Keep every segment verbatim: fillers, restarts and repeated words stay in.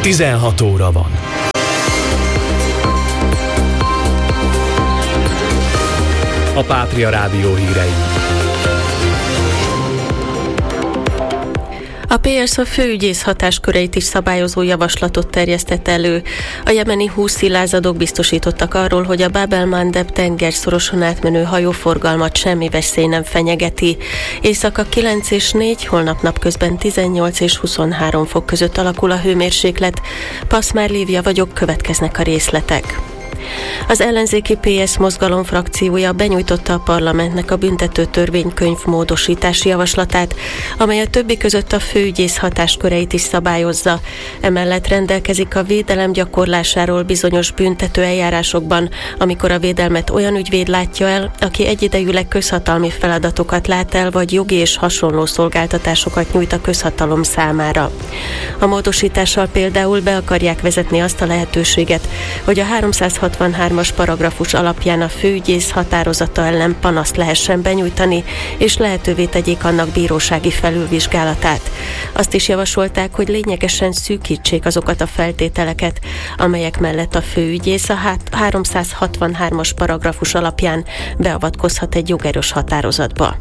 tizenhat óra van. A Pátria Rádió hírei. A pé es a főügyész hatásköreit is szabályozó javaslatot terjesztett elő. A jemeni húszi lázadók biztosítottak arról, hogy a Bab el-Mandeb tengerszoroson átmenő hajóforgalmat semmi veszély nem fenyegeti. Éjszaka kilenc és négy, holnap napközben tizennyolc és huszonhárom fok között alakul a hőmérséklet. Paszmár Lívia vagyok, következnek a részletek. Az ellenzéki pé es mozgalom frakciója benyújtotta a parlamentnek a büntető törvénykönyv módosítási javaslatát, amely a többi között a főügyész hatásköreit is szabályozza. Emellett rendelkezik a védelem gyakorlásáról bizonyos büntető eljárásokban, amikor a védelmet olyan ügyvéd látja el, aki egyidejűleg közhatalmi feladatokat lát el, vagy jogi és hasonló szolgáltatásokat nyújt a közhatalom számára. A módosítással például be akarják vezetni azt a lehetőséget, hogy a háromszázhatvanhármas paragrafus alapján a főügyész határozata ellen panaszt lehessen benyújtani, és lehetővé tegyék annak bírósági felülvizsgálatát. Azt is javasolták, hogy lényegesen szűkítsék azokat a feltételeket, amelyek mellett a főügyész a háromszázhatvanhármas paragrafus alapján beavatkozhat egy jogerős határozatba.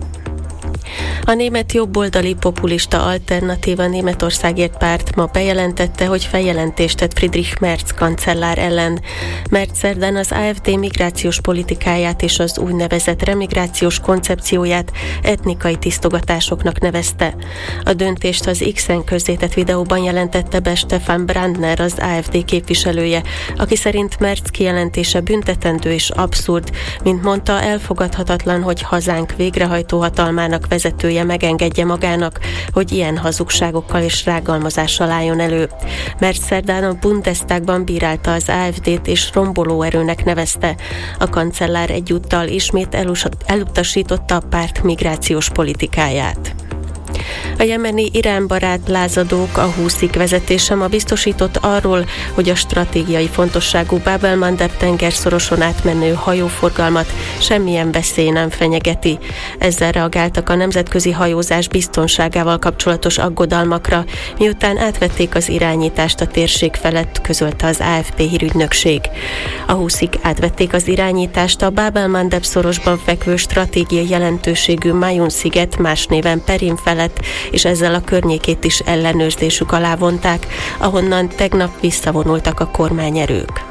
A német jobboldali populista Alternatíva Németországért párt ma bejelentette, hogy feljelentést tett Friedrich Merz kancellár ellen. Merz szerdán az á ef dé migrációs politikáját és az úgynevezett remigrációs koncepcióját etnikai tisztogatásoknak nevezte. A döntést az X-en közzétett videóban jelentette be Stefan Brandner, az á ef dé képviselője, aki szerint Merz kijelentése büntetendő és abszurd, mint mondta, elfogadhatatlan, hogy hazánk végrehajtó hatalmának vezetője megengedje magának, hogy ilyen hazugságokkal és rágalmazással álljon elő. Mert szerdán a Bundestagban bírálta az á ef dét és romboló erőnek nevezte. A kancellár egyúttal ismét elutasította a párt migrációs politikáját. A jemeni iránbarát lázadók, a húszik vezetése ma biztosított arról, hogy a stratégiai fontosságú Bab el-Mandeb tengerszoroson átmenő hajóforgalmat semmilyen veszély nem fenyegeti. Ezzel reagáltak a nemzetközi hajózás biztonságával kapcsolatos aggodalmakra, miután átvették az irányítást a térség felett, közölte az á ef pé hírügynökség. A húszik átvették az irányítást a Bab el-Mandeb szorosban fekvő stratégiai jelentőségű Majun sziget, más néven Perim felett, és ezzel a környékét is ellenőrzésük alá vonták, ahonnan tegnap visszavonultak a kormányerők.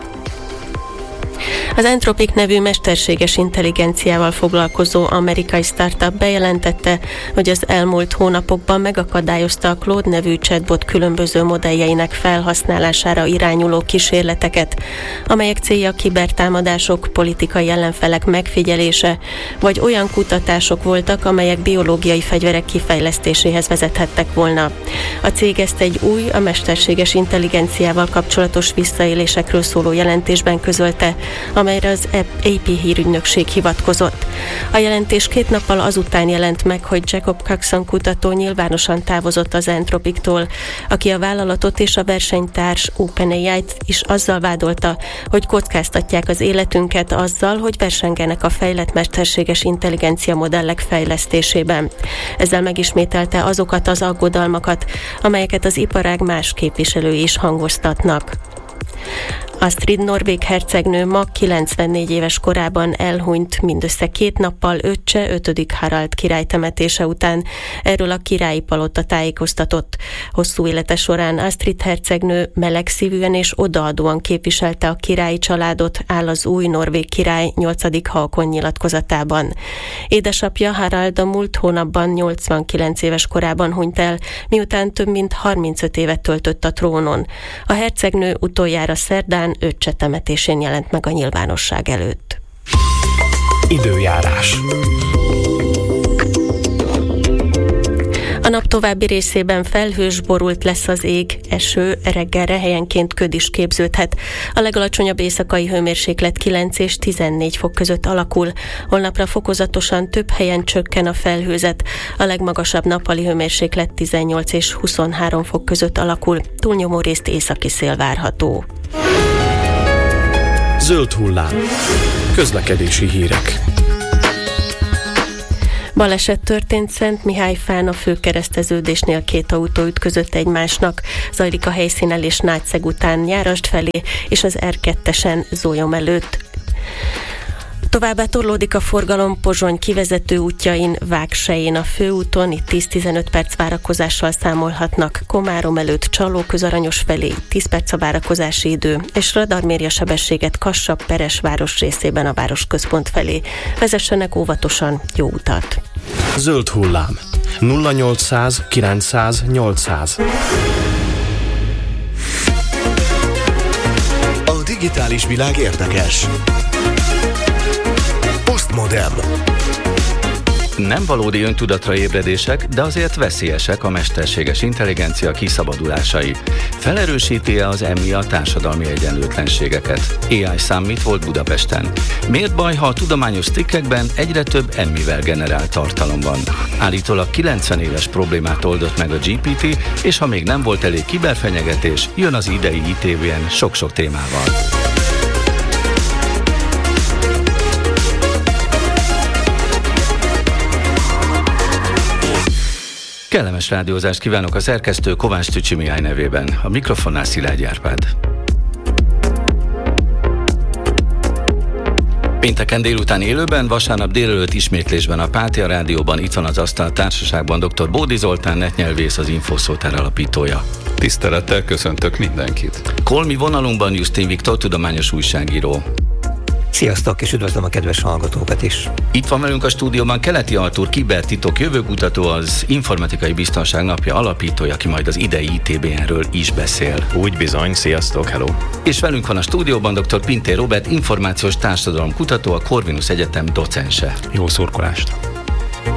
Az Anthropic nevű mesterséges intelligenciával foglalkozó amerikai startup bejelentette, hogy az elmúlt hónapokban megakadályozta a Claude nevű chatbot különböző modelljeinek felhasználására irányuló kísérleteket, amelyek célja kibertámadások, politikai ellenfelek megfigyelése, vagy olyan kutatások voltak, amelyek biológiai fegyverek kifejlesztéséhez vezethettek volna. A cég ezt egy új, a mesterséges intelligenciával kapcsolatos visszaélésekről szóló jelentésben közölte, amelyre az á pé hírügynökség hivatkozott. A jelentés két nappal azután jelent meg, hogy Jacob Coxon kutató nyilvánosan távozott az Anthropictól, aki a vállalatot és a versenytárs OpenAI-t is azzal vádolta, hogy kockáztatják az életünket azzal, hogy versengenek a fejlett mesterséges intelligencia modellek fejlesztésében. Ezzel megismételte azokat az aggodalmakat, amelyeket az iparág más képviselői is hangoztatnak. Astrid norvég hercegnő ma kilencvennégy éves korában elhunyt mindössze két nappal öccse, ötödik Harald király temetése után. Erről a királyi palota tájékoztatott. Hosszú élete során Astrid hercegnő melegszívűen és odaadóan képviselte a királyi családot, áll az új norvég király nyolcadik Haakon nyilatkozatában. Édesapja Harald a múlt hónapban nyolcvankilenc éves korában hunyt el, miután több mint harmincöt évet töltött a trónon. A hercegnő utoljára szerdán öccse temetésén jelent meg a nyilvánosság előtt. Időjárás. A nap további részében felhős, borult lesz az ég, eső, reggelre helyenként köd is képződhet. A legalacsonyabb éjszakai hőmérséklet kilenc és tizennégy fok között alakul. Holnapra fokozatosan több helyen csökken a felhőzet. A legmagasabb nappali hőmérséklet tizennyolc és huszonhárom fok között alakul. Túlnyomó részt északi szél várható. Zöld hullám. Közlekedési hírek. Baleset történt Szentmihályfán, a főkereszteződésnél két autó ütközött egymásnak. Zajlik a helyszínelés Nátszeg után Nyárasd felé és az er kettesen Zólyom előtt. Továbbá torlódik a forgalom Pozsony kivezető útjain, Vágsején a főúton, itt tíz-tizenöt perc várakozással számolhatnak, Komárom előtt Csallóközaranyos felé tíz perc a várakozási idő, és radar méri a sebességet Kassa-Peres város részében a városközpont felé. Vezessenek óvatosan, jó utat! Zöld hullám. nulla nyolcszáz kilencszáz nyolcszáz. A digitális világ érdekes. Postmodern. Nem valódi öntudatra ébredések, de azért veszélyesek a mesterséges intelligencia kiszabadulásai. Felerősíti-e az em i á társadalmi egyenlőtlenségeket? á i Summit volt Budapesten. Miért baj, ha a tudományos cikkekben egyre több em i-vel generált tartalom van? Állítólag kilencven éves problémát oldott meg a gé pé té, és ha még nem volt elég kiberfenyegetés, jön az idei i té vé en sok-sok témával. Kellemes rádiózást kívánok a szerkesztő Kovács Tücsi Mihály nevében. A mikrofonnál Szilágyi Árpád. Pénteken délután élőben, vasárnap délelőtt ismétlésben a Pátia Rádióban. Itt van az Asztal Társaságban dr. Bódi Zoltán, netnyelvész, az Infószótár alapítója. Tisztelettel köszöntök mindenkit. Kolmi vonalunkban Justin Viktor, tudományos újságíró. Sziasztok, és üdvözlöm a kedves hallgatókat is. Itt van velünk a stúdióban Keleti Artúr, kibertitok jövőkutató, az Informatikai Biztonság Napja alapítója, aki majd az idei i té bé en-ről is beszél. Úgy bizony, sziasztok, hello! És velünk van a stúdióban dr. Pintér Róbert, információs társadalomkutató, a Corvinus Egyetem docense. Jó szurkolást!